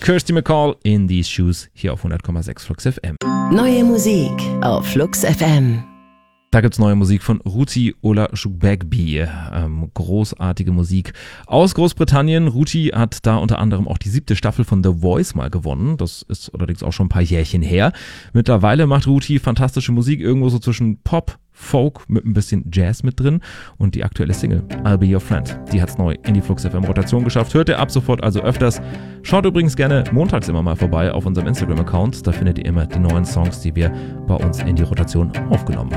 Kirsty MacColl in These Shoes hier auf 100,6 Flux FM. Neue Musik auf Flux FM. Da gibt's neue Musik von Ruti Olajuwon. Großartige Musik aus Großbritannien. Ruti hat da unter anderem auch die 7. Staffel von The Voice mal gewonnen. Das ist allerdings auch schon ein paar Jährchen her. Mittlerweile macht Ruti fantastische Musik, irgendwo so zwischen Pop, Folk mit ein bisschen Jazz mit drin. Und die aktuelle Single, I'll Be Your Friend, die hat's neu in die Flux FM Rotation geschafft. Hört ihr ab sofort also öfters. Schaut übrigens gerne montags immer mal vorbei auf unserem Instagram-Account. Da findet ihr immer die neuen Songs, die wir bei uns in die Rotation aufgenommen haben.